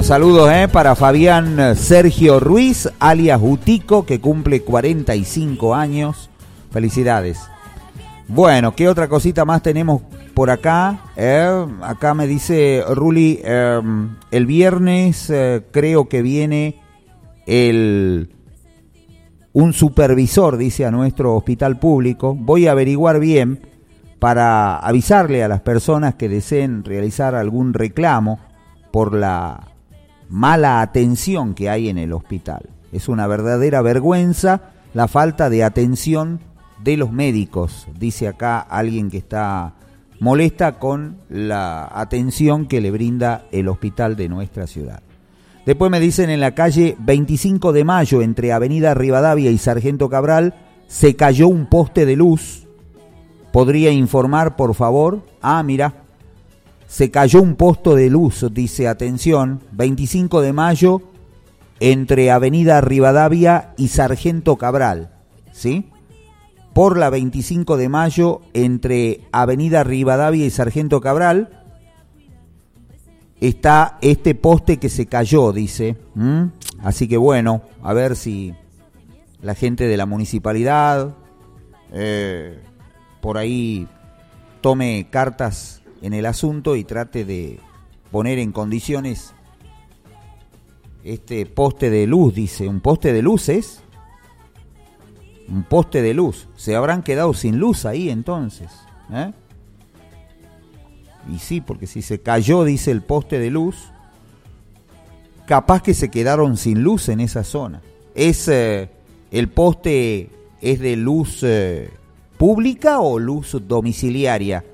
Bueno, saludos para Fabián Sergio Ruiz, alias Utico, que cumple 45 años. Felicidades. Bueno, ¿qué otra cosita más tenemos por acá? Acá me dice Ruli, el viernes creo que viene un supervisor, dice, a nuestro hospital público. Voy a averiguar bien para avisarle a las personas que deseen realizar algún reclamo por la mala atención que hay en el hospital. Es una verdadera vergüenza la falta de atención de los médicos, dice acá alguien que está molesta con la atención que le brinda el hospital de nuestra ciudad. Después me dicen, en la calle 25 de Mayo, entre Avenida Rivadavia y Sargento Cabral, se cayó un poste de luz. ¿Podría informar, por favor? Mira, se cayó un poste de luz, dice, atención, 25 de Mayo, entre Avenida Rivadavia y Sargento Cabral, ¿sí? Por la 25 de Mayo, entre Avenida Rivadavia y Sargento Cabral, está este poste que se cayó, dice. Así que bueno, a ver si la gente de la municipalidad por ahí tome cartas en el asunto y trate de poner en condiciones este poste de luz, dice. ¿Un poste de luz es? Un poste de luz. ¿Se habrán quedado sin luz ahí entonces? Y sí, porque si se cayó, dice, el poste de luz, capaz que se quedaron sin luz en esa zona. ¿El poste es de luz pública o luz domiciliaria?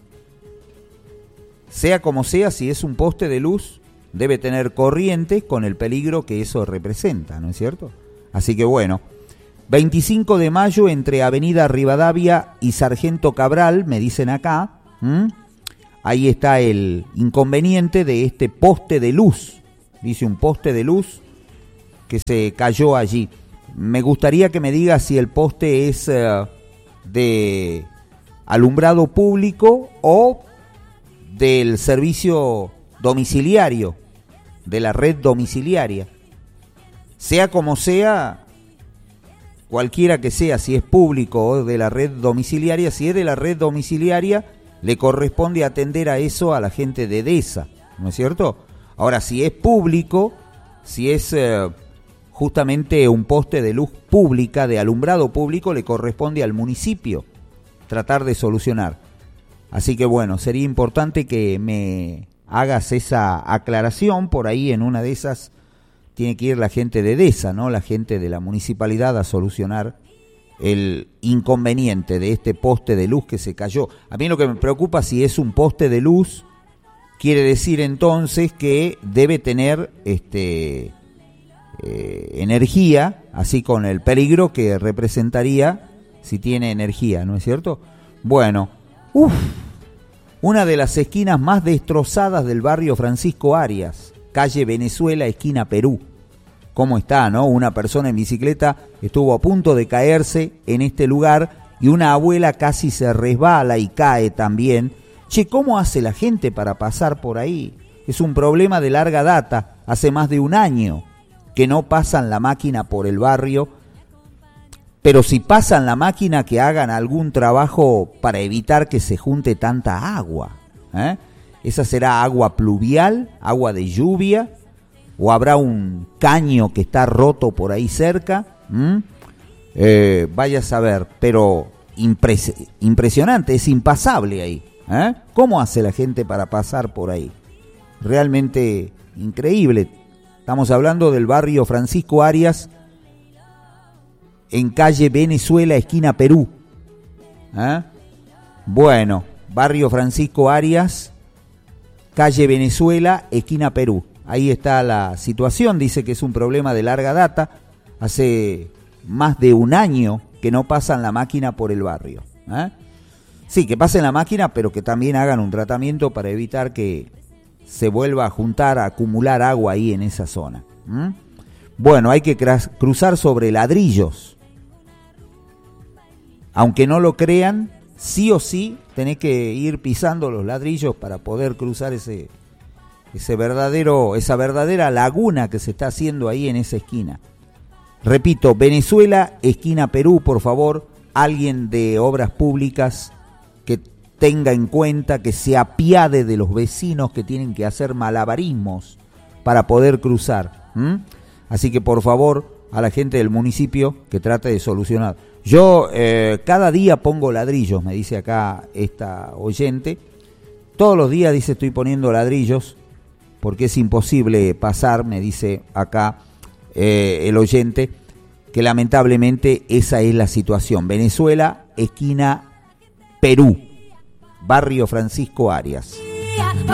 Sea como sea, si es un poste de luz, debe tener corriente con el peligro que eso representa, ¿no es cierto? Así que bueno, 25 de Mayo, entre Avenida Rivadavia y Sargento Cabral, me dicen acá. Ahí está el inconveniente de este poste de luz. Dice, un poste de luz que se cayó allí. Me gustaría que me diga si el poste es de alumbrado público o del servicio domiciliario, de la red domiciliaria. Sea como sea, cualquiera que sea, si es público o de la red domiciliaria, si es de la red domiciliaria, le corresponde atender a eso a la gente de DESA, ¿no es cierto? Ahora, si es público, si es justamente un poste de luz pública, de alumbrado público, le corresponde al municipio tratar de solucionar. Así que bueno, sería importante que me hagas esa aclaración. Por ahí en una de esas tiene que ir la gente de DESA, ¿no? La gente de la municipalidad a solucionar el inconveniente de este poste de luz que se cayó. A mí lo que me preocupa, si es un poste de luz, quiere decir entonces que debe tener energía, así con el peligro que representaría si tiene energía, ¿no es cierto? Bueno, una de las esquinas más destrozadas del barrio Francisco Arias, calle Venezuela, esquina Perú. ¿Cómo está, no? Una persona en bicicleta estuvo a punto de caerse en este lugar y una abuela casi se resbala y cae también. Che, ¿cómo hace la gente para pasar por ahí? Es un problema de larga data, hace más de un año que no pasan la máquina por el barrio, pero si pasan la máquina, que hagan algún trabajo para evitar que se junte tanta agua. ¿Esa será agua pluvial, agua de lluvia? ¿O habrá un caño que está roto por ahí cerca? Vaya a saber, pero impresionante, es impasable ahí. ¿Cómo hace la gente para pasar por ahí? Realmente increíble. Estamos hablando del barrio Francisco Arias, en calle Venezuela, esquina Perú. Bueno, barrio Francisco Arias, calle Venezuela, esquina Perú. Ahí está la situación. Dice que es un problema de larga data. Hace más de un año que no pasan la máquina por el barrio. Sí, que pasen la máquina, pero que también hagan un tratamiento para evitar que se vuelva a juntar, a acumular agua ahí en esa zona. Bueno, hay que cruzar sobre ladrillos. Aunque no lo crean, sí o sí tenés que ir pisando los ladrillos para poder cruzar esa verdadera laguna que se está haciendo ahí en esa esquina. Repito, Venezuela, esquina Perú, por favor, alguien de obras públicas que tenga en cuenta, que se apiade de los vecinos que tienen que hacer malabarismos para poder cruzar. Así que por favor, a la gente del municipio que trate de solucionar. Yo cada día pongo ladrillos, me dice acá esta oyente. Todos los días, dice, estoy poniendo ladrillos porque es imposible pasar, me dice acá el oyente, que lamentablemente esa es la situación. Venezuela, esquina Perú, barrio Francisco Arias.